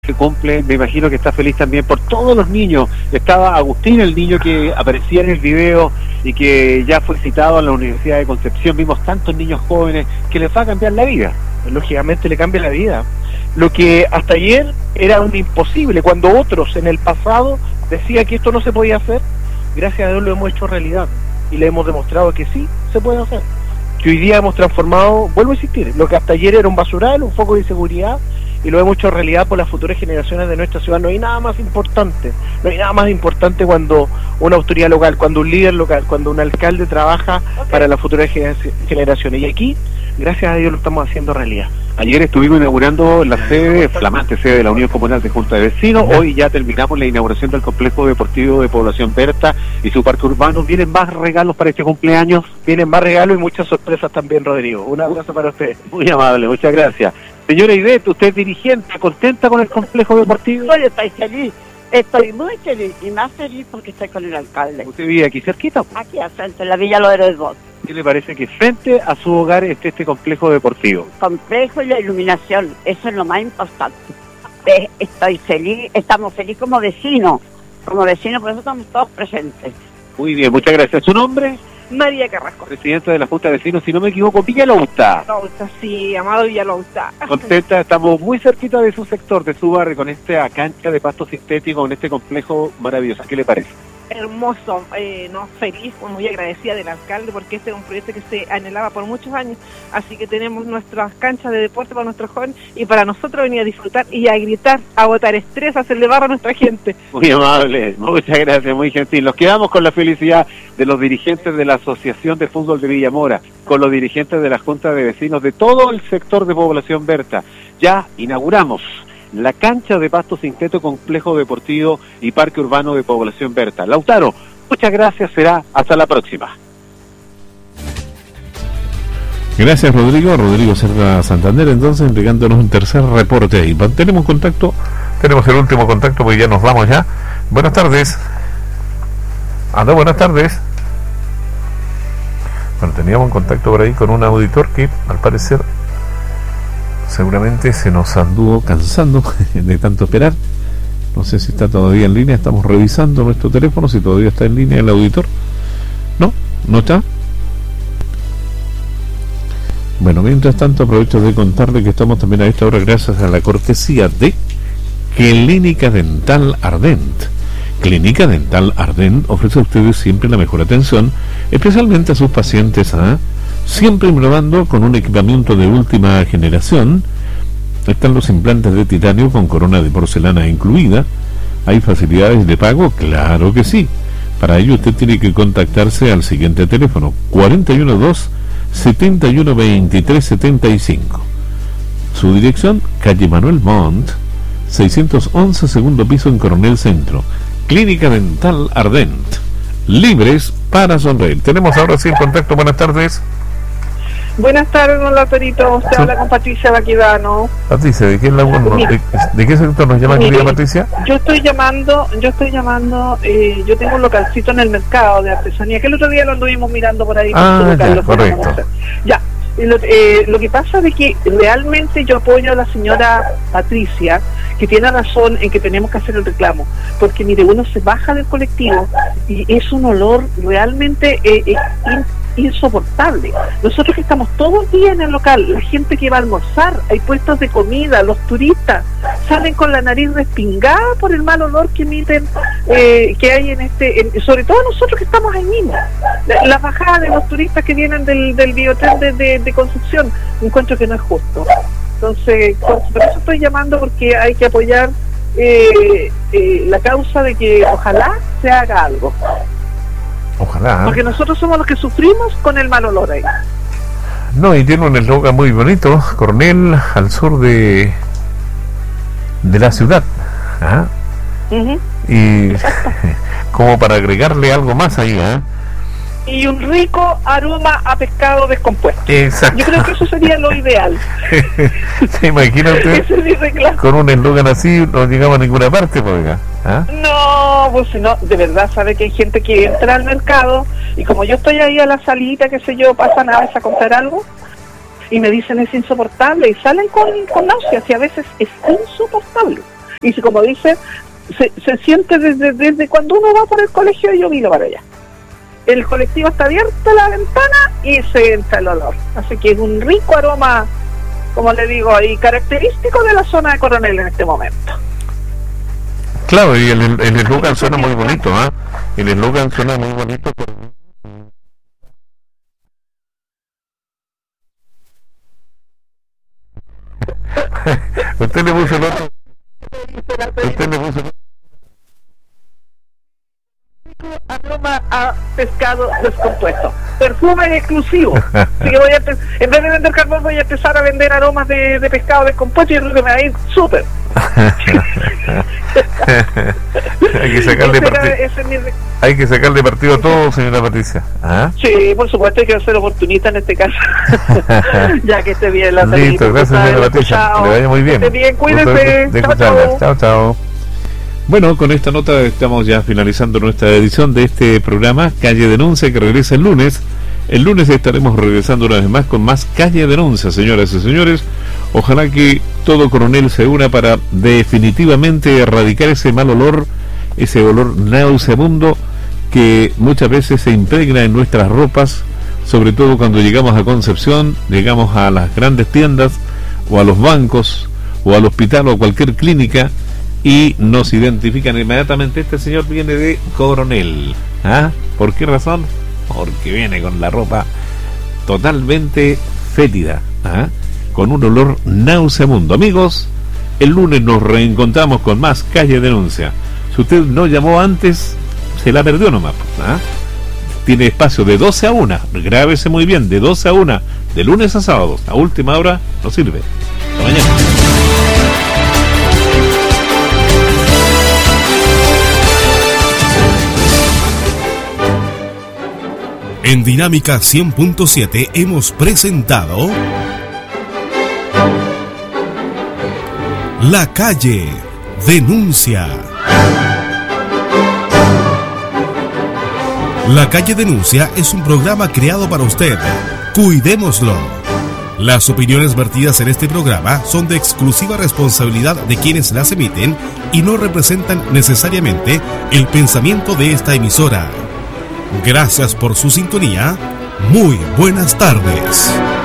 se cumple, me imagino que está feliz también por todos los niños. Estaba Agustín, el niño que aparecía en el video y que ya fue citado a la Universidad de Concepción. Vimos tantos niños jóvenes que les va a cambiar la vida. Lógicamente le cambia la vida. Lo que hasta ayer era un imposible, cuando otros en el pasado decían que esto no se podía hacer, gracias a Dios lo hemos hecho realidad y le hemos demostrado que sí se puede hacer. Que hoy día hemos transformado, vuelvo a insistir, lo que hasta ayer era un basural, un foco de inseguridad, y lo hemos hecho realidad por las futuras generaciones de nuestra ciudad. No hay nada más importante, cuando una autoridad local, cuando un líder local, cuando un alcalde trabaja para las futuras generaciones. Y aquí, gracias a Dios, lo estamos haciendo realidad. Ayer estuvimos inaugurando la sede, flamante sede de la Unión Comunal de Junta de Vecinos. Hoy ya terminamos la inauguración del complejo deportivo de Población Berta y su parque urbano. ¿Vienen más regalos para este cumpleaños? Vienen más regalos y muchas sorpresas también, Rodrigo. Un abrazo para usted. Muy amable, muchas gracias. Señora Ivette, usted es dirigente, ¿contenta con el complejo deportivo? Yo estoy feliz, estoy muy feliz y más feliz porque estoy con el alcalde. ¿Usted vive aquí cerquita? Aquí al frente, en la Villa Los Héroes 2. ¿Qué le parece que frente a su hogar esté este complejo deportivo? Complejo y la iluminación, eso es lo más importante. Estoy feliz, estamos felices como vecinos, por eso estamos todos presentes. Muy bien, muchas gracias. ¿Su nombre? María Carrasco. Presidenta de la Junta de Vecinos, si no me equivoco, Villalauta. Villalauta, sí, amado Villalauta. Contenta, estamos muy cerquita de su sector, de su barrio, con esta cancha de pasto sintético, con este complejo maravilloso. ¿Qué le parece? Hermoso, feliz, muy agradecida del alcalde porque este es un proyecto que se anhelaba por muchos años, así que tenemos nuestras canchas de deporte para nuestros jóvenes y para nosotros venir a disfrutar y a gritar, a botar estrés, a hacerle barro a nuestra gente. Muy amable, muchas gracias, muy gentil. Nos quedamos con la felicidad de los dirigentes de la Asociación de Fútbol de Villamora, con los dirigentes de la Junta de Vecinos de todo el sector de Población Berta. Ya inauguramos la cancha de pasto sintético, complejo deportivo y parque urbano de Población Berta. Lautaro, muchas gracias, será hasta la próxima. Gracias, Rodrigo Serra Santander, entonces entregándonos un tercer reporte ahí. Tenemos contacto, tenemos el último contacto porque ya nos vamos ya. Buenas tardes. Buenas tardes. Bueno, teníamos un contacto por ahí con un auditor que al parecer seguramente se nos anduvo cansando de tanto esperar. No sé si está todavía en línea. Estamos revisando nuestro teléfono si todavía está en línea el auditor. No está. Bueno, mientras tanto aprovecho de contarle que estamos también a esta hora gracias a la cortesía de Clínica Dental Ardent. Clínica Dental Ardent ofrece a ustedes siempre la mejor atención, especialmente a sus pacientes, siempre innovando con un equipamiento de última generación. Están los implantes de titanio con corona de porcelana incluida. ¿Hay facilidades de pago? Claro que sí. Para ello usted tiene que contactarse al siguiente teléfono: 412-7123-75. Su dirección: calle Manuel Montt, 611, segundo piso, en Coronel Centro. Clínica Dental Ardent, libres para sonreír. Tenemos ahora sí el contacto. Buenas tardes. Buenas tardes, don Lautarito. Usted habla con Patricia Baquedano. Patricia, ¿de qué sector nos llama, querida Patricia? Yo estoy llamando, yo tengo un localcito en el mercado de artesanía, que el otro día lo anduvimos mirando por ahí. Correcto. Ya, lo que pasa es que realmente yo apoyo a la señora Patricia, que tiene razón en que tenemos que hacer el reclamo, porque mire, uno se baja del colectivo y es un olor realmente insoportable. Nosotros que estamos todo el día en el local, la gente que va a almorzar, hay puestos de comida, los turistas salen con la nariz respingada por el mal olor que emiten, que hay sobre todo nosotros que estamos ahí mismo. La bajada de los turistas que vienen del biotren de Concepción, encuentro que no es justo. Entonces, por eso estoy llamando, porque hay que apoyar la causa de que ojalá se haga algo. Ojalá. Porque nosotros somos los que sufrimos con el mal olor ahí. No, y tiene un eslogan muy bonito: Coronel, al sur de la ciudad. Y como para agregarle algo más ahí, y un rico aroma a pescado descompuesto. Exacto. Yo creo que eso sería lo ideal. ¿Se imagina usted? Con un eslogan así no llegamos a ninguna parte, pues. No, pues si no, de verdad, sabe que hay gente que entra al mercado y como yo estoy ahí a la salita, qué sé yo, pasan a veces a comprar algo y me dicen es insoportable y salen con náuseas y a veces es insoportable. Y si, como dice, se siente desde cuando uno va por el colegio, yo vino para allá. El colectivo está abierto a la ventana y se entra el olor. Así que es un rico aroma, como le digo, y característico de la zona de Coronel en este momento. Claro, y el eslogan suena muy bonito, ¿ah? El eslogan suena muy bonito. Usted le puso el otro. Usted le puso el otro. Aroma a pescado descompuesto. Perfume exclusivo. Así que en vez de vender carbón, voy a empezar a vender aromas de pescado descompuesto y yo creo que me va a ir súper. Hay que sacarle partido. Hay que sacarle partido a todo, señora Patricia. ¿Ah? Sí, por supuesto, hay que ser oportunista en este caso. Ya que esté bien la salida. Listo, gracias, señora Patricia. Que le vaya muy bien. Que esté bien, cuídense. Chao, chao. Bueno, con esta nota estamos ya finalizando nuestra edición de este programa Calle Denuncia, que regresa el lunes. El lunes estaremos regresando una vez más con más Calle Denuncia, señoras y señores. Ojalá que todo Coronel se una para definitivamente erradicar ese mal olor, ese olor nauseabundo que muchas veces se impregna en nuestras ropas, sobre todo cuando llegamos a Concepción, llegamos a las grandes tiendas o a los bancos o al hospital o a cualquier clínica y nos identifican inmediatamente: este señor viene de Coronel. ¿Ah? ¿Por qué razón? Porque viene con la ropa totalmente fétida, ¿ah? Con un olor nauseabundo. Amigos, el lunes nos reencontramos con más Calle Denuncia. Si usted no llamó antes, se la perdió nomás, ¿ah? Tiene espacio de 12 a 1, grábese muy bien, de 12 a 1, de lunes a sábados. A última hora no sirve. Hasta mañana. En Dinámica 100.7 hemos presentado La Calle Denuncia. La Calle Denuncia es un programa creado para usted. Cuidémoslo. Las opiniones vertidas en este programa son de exclusiva responsabilidad de quienes las emiten y no representan necesariamente el pensamiento de esta emisora. Gracias por su sintonía. Muy buenas tardes.